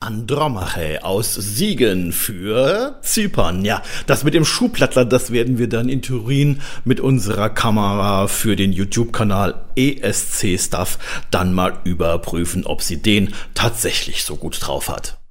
Andromache aus Siegen für Zypern. Ja, das mit dem Schuhplattler, das werden wir dann in Turin mit unserer Kamera für den YouTube-Kanal ESC Stuff dann mal überprüfen, ob sie den tatsächlich so gut drauf hat.